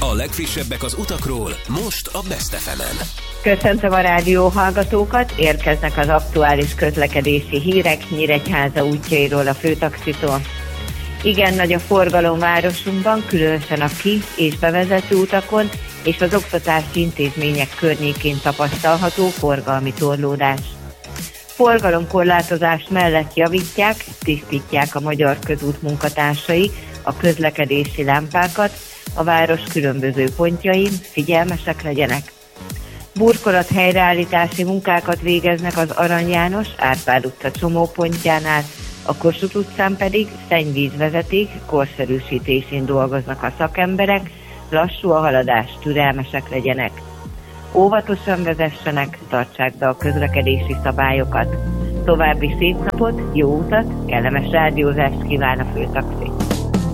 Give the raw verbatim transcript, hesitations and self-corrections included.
A legfrissebbek az utakról, most a Best ef emen. Köszöntöm a rádió hallgatókat, érkeznek az aktuális közlekedési hírek Nyíregyháza útjairól a főtaxitól. Igen nagy a forgalom városunkban, különösen a ki- és bevezető utakon és az oktatási intézmények környékén tapasztalható forgalmi torlódás. Forgalomkorlátozás mellett javítják, tisztítják a Magyar Közút munkatársai a közlekedési lámpákat, a város különböző pontjain, figyelmesek legyenek. Burkolat helyreállítási munkákat végeznek az Arany János Árpád utca csomópontjánál, a Kossuth utcán pedig szennyvízvezeték korszerűsítésén dolgoznak a szakemberek, lassú a haladás, türelmesek legyenek. Óvatosan vezessenek, tartsák be a közlekedési szabályokat. További szép napot, jó utat, kellemes rádiózást kíván a főtaxi.